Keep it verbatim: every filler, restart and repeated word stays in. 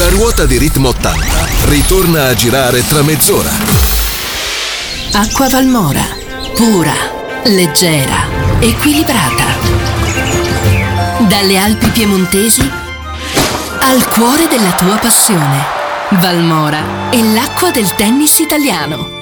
La ruota di Ritmo ottanta ritorna a girare tra mezz'ora. Acqua Valmora, pura, leggera, equilibrata. Dalle Alpi piemontesi al cuore della tua passione. Valmora è l'acqua del tennis italiano.